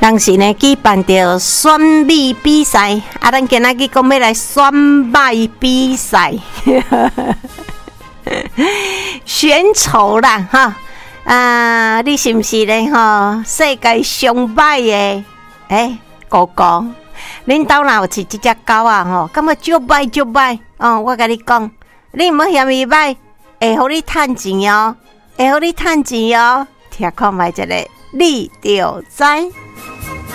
当时呢举办着选美比赛，咱今仔日讲要来选美比赛，选丑啦哈！你是毋是咧吼？世界上歹的狗狗，恁兜若有饲即只狗啊吼，感觉足歹哦！我甲你讲，你毋好嫌伊歹，会互你趁钱哦，听看觅一个，你就知。